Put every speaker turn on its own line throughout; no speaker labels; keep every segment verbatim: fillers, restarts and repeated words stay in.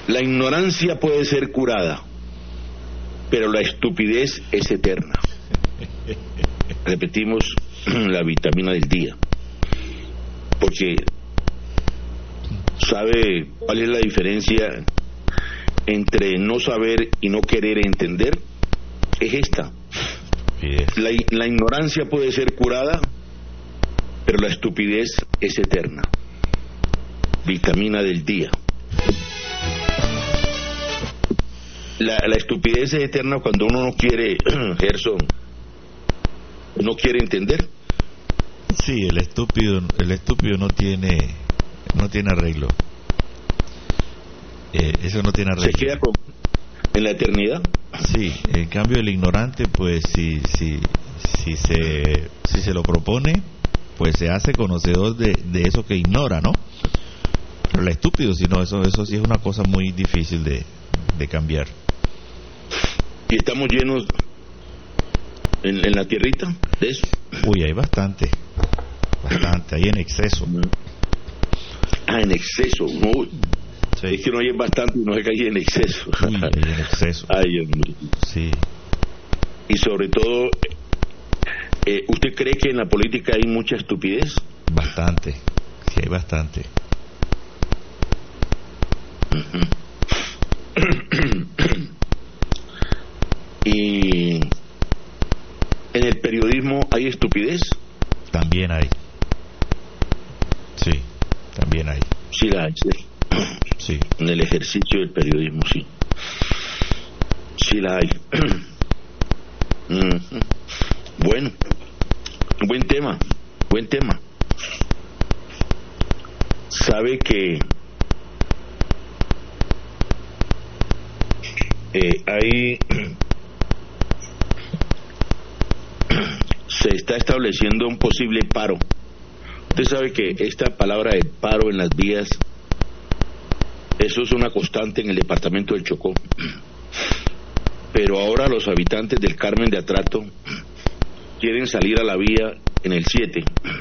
La ignorancia puede ser curada, pero la estupidez es eterna. Repetimos la vitamina del día, porque ¿sabe cuál es la diferencia entre no saber y no querer entender? Es esta. La, la ignorancia puede ser curada, pero la estupidez es eterna. Vitamina del día. La, la estupidez es eterna cuando uno no quiere, Gerson, no quiere entender.
Sí, el estúpido, el estúpido no tiene, no tiene arreglo. Eh, eso no tiene arreglo.
Se queda con, en la eternidad.
Sí, en cambio el ignorante, pues si, si, si se, si se lo propone, pues se hace conocedor de, de eso que ignora, ¿no? Pero el estúpido, si no, eso, eso sí es una cosa muy difícil de, de cambiar.
Y estamos llenos en, en la tierrita de eso.
Uy, hay bastante, bastante, hay en exceso.
Ah, en exceso, no, sí. Es que no hay bastante, no es que hay en exceso.
Uy, hay en exceso.
Ay, Dios mío.
Sí.
Y sobre todo, eh, ¿usted cree que en la política hay mucha estupidez?
Bastante, sí hay bastante.
Uh-huh. Y en el periodismo hay estupidez.
También hay. Sí, también hay.
Sí la hay, sí.
Sí.
En el ejercicio del periodismo, sí. Sí la hay. Uh-huh. Bueno, buen tema, buen tema. Sabe que eh, hay se está estableciendo un posible paro. Usted sabe que esta palabra de paro en las vías, eso es una constante en el departamento del Chocó. Pero ahora los habitantes del Carmen de Atrato quieren salir a la vía en el siete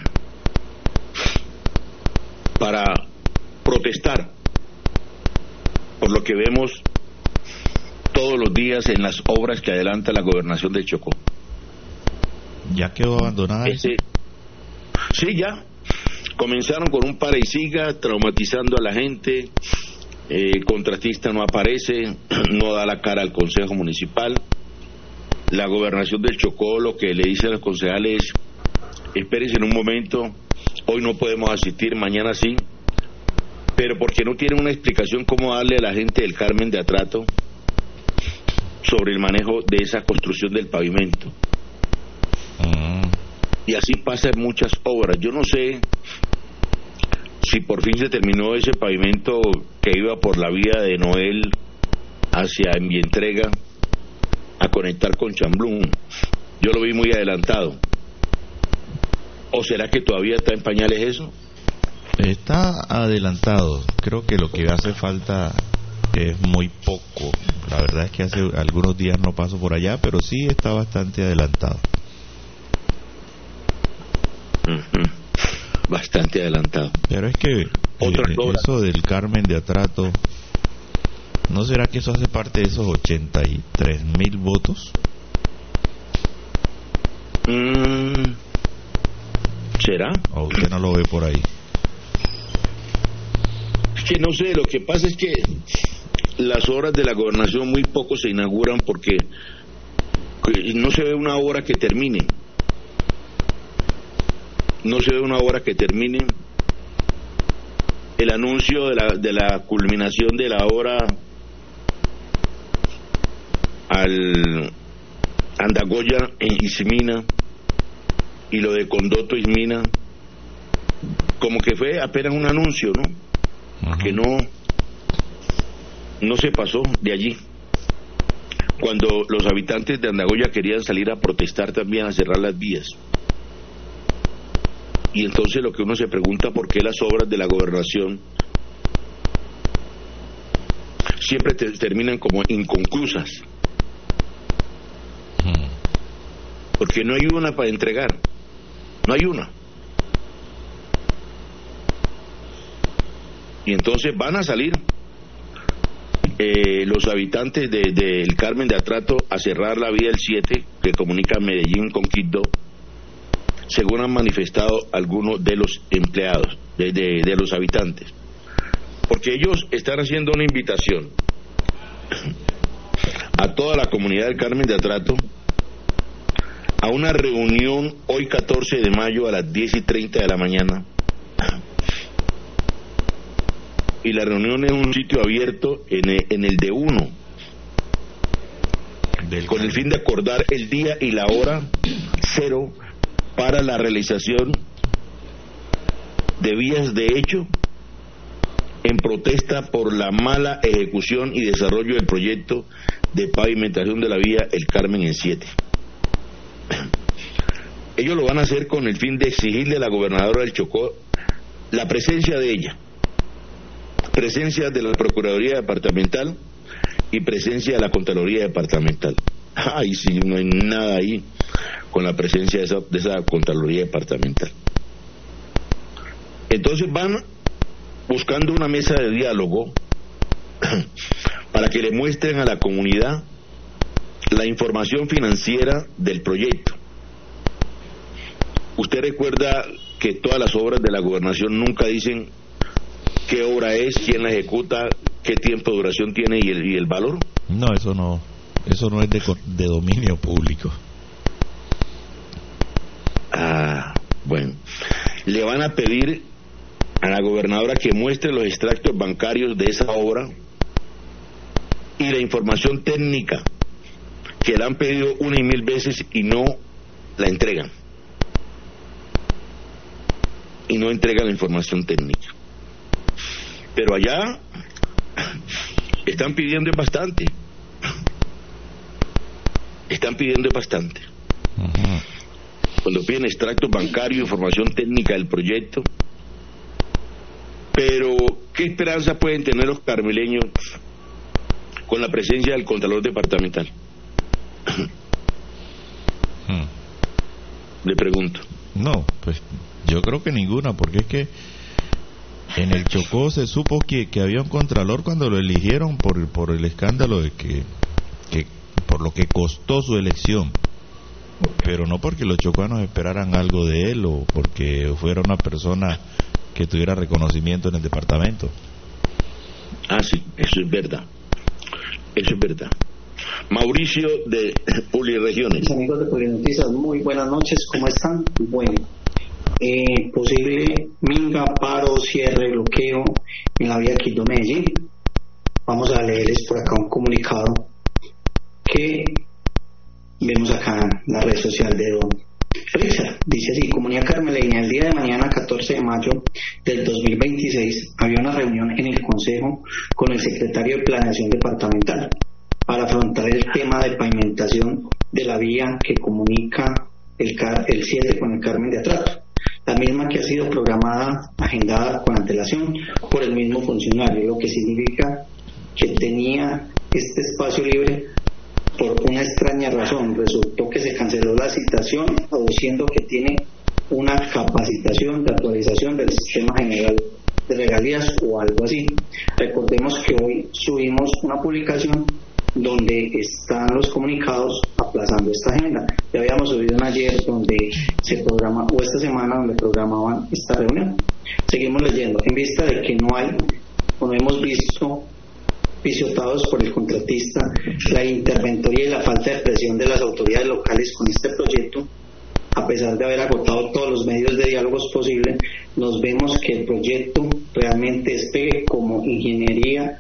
para protestar por lo que vemos todos los días en las obras que adelanta la gobernación del Chocó.
¿Ya quedó abandonada?
Ese, sí, ya. Comenzaron con un para y siga, traumatizando a la gente. Eh, el contratista no aparece, no da la cara al Consejo Municipal. La gobernación del Chocó lo que le dice a los concejales: espérense en un momento, hoy no podemos asistir, mañana sí. Pero porque no tienen una explicación cómo darle a la gente del Carmen de Atrato sobre el manejo de esa construcción del pavimento. Uh-huh. Y así pasa en muchas obras. Yo no sé si por fin se terminó ese pavimento que iba por la vía de Noel hacia Envientrega a conectar con Chamblún. Yo lo vi muy adelantado. ¿O será que todavía está en pañales eso?
Está adelantado. Creo que lo que hace falta es muy poco. La verdad es que hace algunos días no paso por allá, pero sí está bastante adelantado.
Uh-huh. Bastante adelantado.
Pero es que eh, eso del Carmen de Atrato, ¿no será que eso hace parte de esos ochenta y tres mil votos?
Mm, ¿será?
¿O usted no lo ve por ahí?
Es que no sé, lo que pasa es que las obras de la gobernación muy poco se inauguran porque no se ve una obra que termine. No se ve una obra que termine. El anuncio de la, de la culminación de la obra al Andagoya en Ismina y lo de Condoto Ismina, como que fue apenas un anuncio, ¿no? Uh-huh. Que no no se pasó de allí. Cuando los habitantes de Andagoya querían salir a protestar también, a cerrar las vías. Y entonces lo que uno se pregunta, ¿por qué las obras de la gobernación siempre te, terminan como inconclusas? Hmm. Porque no hay una para entregar, no hay una. Y entonces van a salir eh, los habitantes del de, de Carmen de Atrato a cerrar la vía del siete que comunica Medellín con Quibdó, según han manifestado algunos de los empleados, de, de, de los habitantes, porque ellos están haciendo una invitación a toda la comunidad del Carmen de Atrato a una reunión hoy catorce de mayo a las diez y treinta de la mañana, y la reunión es un sitio abierto en el, en el D uno, con el fin de acordar el día y la hora cero para la realización de vías de hecho en protesta por la mala ejecución y desarrollo del proyecto de pavimentación de la vía El Carmen en siete. Ellos lo van a hacer con el fin de exigirle a la gobernadora del Chocó la presencia de ella, presencia de la Procuraduría Departamental y presencia de la Contraloría Departamental. Ay, sí, no hay nada ahí con la presencia de esa, de esa Contraloría Departamental. Entonces van buscando una mesa de diálogo para que le muestren a la comunidad la información financiera del proyecto. Usted recuerda que todas las obras de la gobernación nunca dicen qué obra es, quién la ejecuta, qué tiempo de duración tiene y el, y el valor.
No, eso no, eso no es de, de dominio público.
Ah, bueno. Le van a pedir a la gobernadora que muestre los extractos bancarios de esa obra y la información técnica que la han pedido una y mil veces y no la entregan. Y no entregan la información técnica. Pero allá están pidiendo bastante. Están pidiendo bastante. Uh-huh. Cuando piden extractos bancarios, información técnica del proyecto. Pero, ¿qué esperanza pueden tener los carmeleños con la presencia del Contralor Departamental?
Hmm.
Le pregunto.
No, pues yo creo que ninguna, porque es que en el Chocó se supo que, que había un Contralor cuando lo eligieron por, por el escándalo de que, que por lo que costó su elección, pero no porque los chocuanos esperaran algo de él o porque fuera una persona que tuviera reconocimiento en el departamento.
Ah, sí, eso es verdad. Eso es verdad. Mauricio de Publiregiones.
Amigos de Publinoticias, muy buenas noches, ¿cómo están? Bueno, eh, posible minga, paro, cierre, bloqueo en la vía Quibdó-Medellín. Vamos a leerles por acá un comunicado que vemos acá en la red social de Don Richard. Dice así: Comunidad Carmeleña, el día de mañana catorce de mayo del dos mil veintiséis había una reunión en el Consejo con el secretario de Planeación Departamental para afrontar el tema de pavimentación de la vía que comunica el, el siete con el Carmen de Atrato, la misma que ha sido programada, agendada con antelación por el mismo funcionario, lo que significa que tenía este espacio libre. Por una extraña razón resultó que se canceló la citación, aduciendo que tiene una capacitación de actualización del sistema general de regalías o algo así. Recordemos que hoy subimos una publicación donde están los comunicados aplazando esta agenda. Ya habíamos subido una ayer donde se programa, o esta semana donde programaban esta reunión. Seguimos leyendo. En vista de que no hay, o no hemos visto, pisotados por el contratista, la interventoría y la falta de presión de las autoridades locales con este proyecto, a pesar de haber agotado todos los medios de diálogos posibles, nos vemos que el proyecto realmente despegue como ingeniería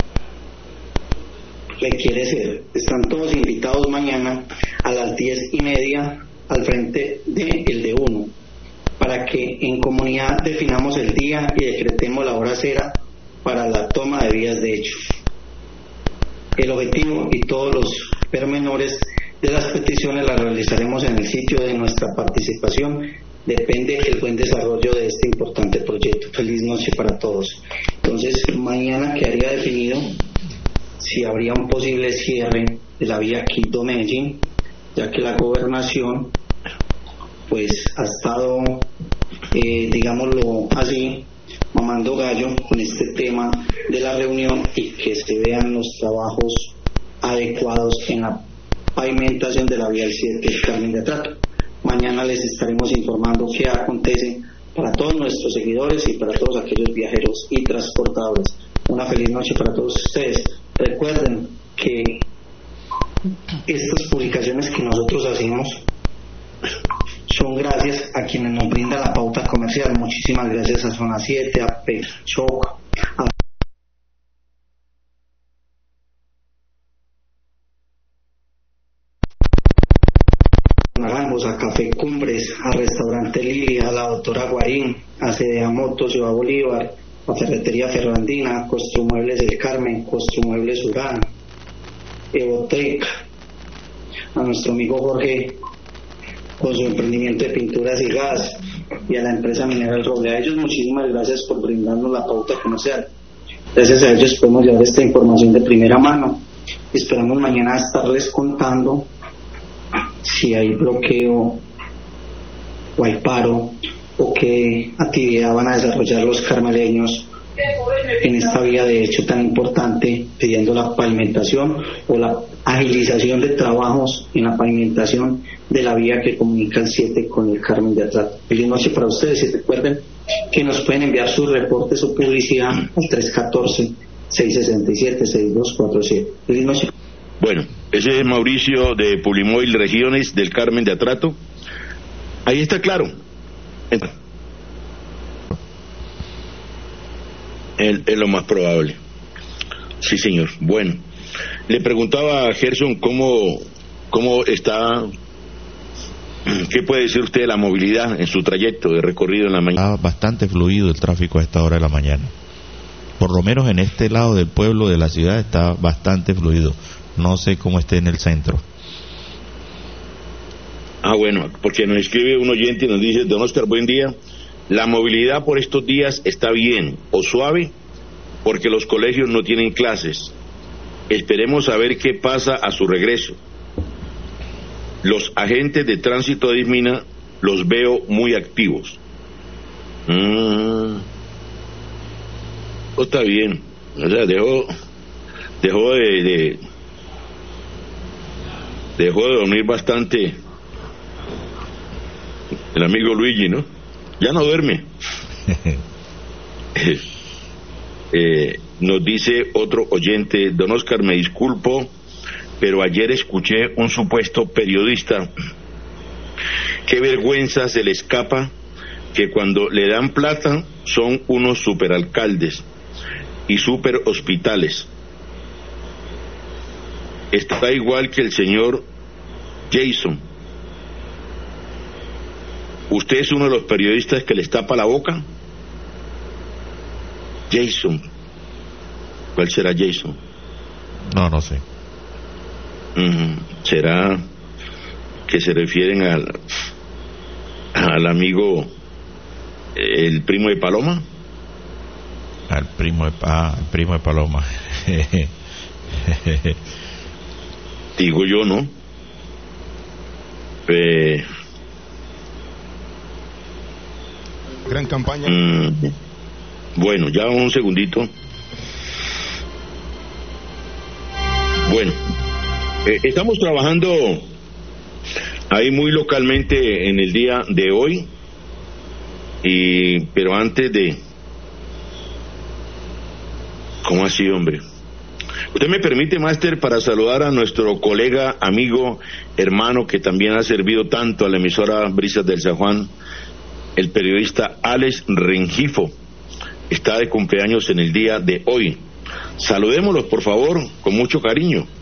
requiere ser. Están todos invitados mañana a las diez y media al frente de el D uno para que en comunidad definamos el día y decretemos la hora cera para la toma de vías de hecho. El objetivo y todos los pormenores de las peticiones las realizaremos en el sitio de nuestra participación. Depende del buen desarrollo de este importante proyecto. Feliz noche para todos. Entonces, mañana quedaría definido si habría un posible cierre de la vía Quibdó-Medellín, ya que la gobernación pues ha estado, eh, digámoslo así, mamando gallo con este tema de la reunión y que se vean los trabajos adecuados en la pavimentación de la vía siete del Carmen de Atrato. Mañana les estaremos informando qué acontece para todos nuestros seguidores y para todos aquellos viajeros y transportadores. Una feliz noche para todos ustedes. Recuerden que estas publicaciones que nosotros hacemos son gracias a quienes nos brindan la pauta comercial. Muchísimas gracias a Zona siete, a Pechoc, a a Café Cumbres, a Restaurante Lilia, a la doctora Guarín, a Cedea Motos, Ciudad Bolívar, a Ferretería Ferrandina, a Construmuebles del Carmen, Construmuebles Urán, Evotec, a nuestro amigo Jorge con su emprendimiento de pinturas y gas, y a la empresa Mineral Roble. A ellos muchísimas gracias por brindarnos la pauta comercial. Gracias a ellos podemos llevar esta información de primera mano. Esperamos mañana estarles contando si hay bloqueo o hay paro o qué actividad van a desarrollar los carmeleños en esta vía de hecho tan importante, pidiendo la pavimentación o la agilización de trabajos en la pavimentación de la vía que comunica el siete con el Carmen de Atrato. Feliz noche para ustedes y recuerden que nos pueden enviar sus reportes o publicidad al tres uno cuatro, seis seis siete, seis dos cuatro siete. Feliz noche.
Bueno, ese es Mauricio de Pulimoil Regiones del Carmen de Atrato. Ahí está claro. Es, es lo más probable. Sí, señor. Bueno, le preguntaba a Gerson cómo, cómo está, qué puede decir usted de la movilidad en su trayecto de recorrido en la mañana.
Está bastante fluido el tráfico a esta hora de la mañana. Por lo menos en este lado del pueblo, de la ciudad, está bastante fluido. No sé cómo esté en el centro.
Ah, bueno, porque nos escribe un oyente y nos dice: don Oscar, buen día. La movilidad por estos días está bien o suave porque los colegios no tienen clases. Esperemos a ver qué pasa a su regreso. Los agentes de tránsito de Ismina los veo muy activos. Mm. Oh, está bien. O sea, dejó, dejó de... de dejó de dormir bastante el amigo Luigi, ¿no? Ya no duerme. eh, nos dice otro oyente: don Oscar, me disculpo, pero ayer escuché un supuesto periodista. Qué vergüenza se le escapa que cuando le dan plata son unos superalcaldes y superhospitales. Está igual que el señor Jason. ¿Usted es uno de los periodistas que les tapa la boca? Jason. ¿Cuál será Jason?
No, no sé.
Mm, ¿será que se refieren al, al amigo, el primo de Paloma?
Al primo de, ah, el primo de Paloma.
Digo yo, ¿no? Eh,
Gran campaña.
Mm, bueno, ya un segundito. Bueno, eh, estamos trabajando ahí muy localmente en el día de hoy, y pero antes de... ¿Cómo así, hombre? Usted me permite, máster, para saludar a nuestro colega, amigo, hermano, que también ha servido tanto a la emisora Brisas del San Juan, el periodista Alex Rengifo. Está de cumpleaños en el día de hoy. Saludémoslos, por favor, con mucho cariño.